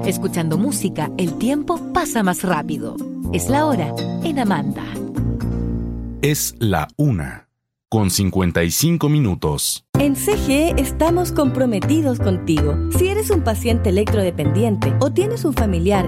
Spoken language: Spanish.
Escuchando música, el tiempo pasa más rápido. Es la hora en Amanda. Es la 1:55. En CGE estamos comprometidos contigo. Si eres un paciente electrodependiente o tienes un familiar